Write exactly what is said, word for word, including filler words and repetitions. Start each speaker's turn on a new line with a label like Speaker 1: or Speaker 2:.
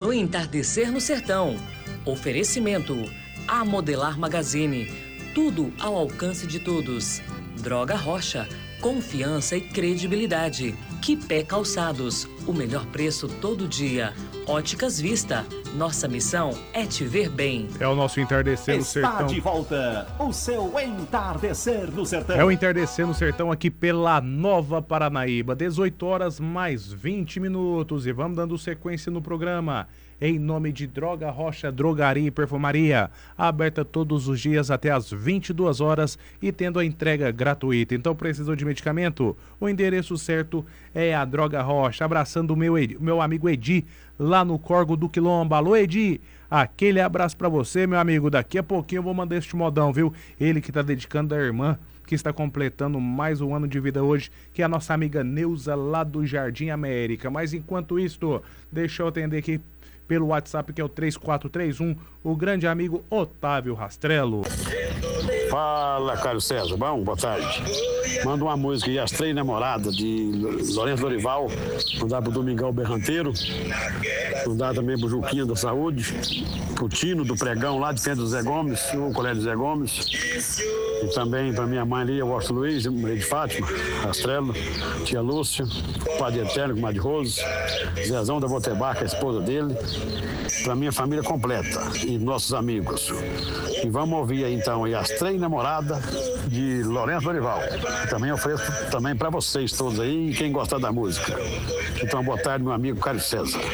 Speaker 1: O Entardecer no Sertão. Oferecimento. A Modelar Magazine. Tudo ao alcance de todos. Droga Rocha. Confiança e credibilidade. Quipé Calçados. O melhor preço todo dia. Óticas Vista. Nossa missão é te ver bem.
Speaker 2: É o nosso Entardecer no
Speaker 3: Está
Speaker 2: Sertão.
Speaker 3: de volta o seu Entardecer no Sertão.
Speaker 2: É o Entardecer no Sertão aqui pela Nova Paranaíba. dezoito horas mais vinte minutos. E vamos dando sequência no programa. Em nome de Droga Rocha, Drogaria e Perfumaria. Aberta todos os dias até às vinte e duas horas e tendo a entrega gratuita. Então precisou de medicamento? O endereço certo é a Droga Rocha. Abraçando o meu, meu amigo Edi, lá no Corgo do Quilombo. Alô, Edi, aquele abraço pra você, meu amigo. Daqui a pouquinho eu vou mandar este modão, viu? Ele que tá dedicando da irmã, que está completando mais um ano de vida hoje, que é a nossa amiga Neuza, lá do Jardim América. Mas enquanto isso, deixa eu atender aqui pelo WhatsApp, que é o três quatro três um, o grande amigo Otávio Rastrello.
Speaker 4: Fala, Carlos César. Bom, boa tarde. Manda uma música aí, As Três Namoradas, de Lourenço Dorival. Mandar pro Domingão Berranteiro. Mandar também pro Juquinha da Saúde. Pro Tino do Pregão, lá de Pedro Zé Gomes, o Colégio Zé Gomes. E também pra minha mãe ali, eu gosto Luiz, Maria de Fátima, Rastrello, tia Lúcia, Padre Eterno, Comadre Rose, Zezão da Botebaca, a esposa dele. Pra minha família completa e nossos amigos. E vamos ouvir aí então aí As Três Namoradas de Lourenço Dorival. Também ofereço também para vocês todos aí, quem gostar da música. Então, boa tarde, meu amigo Carlos César.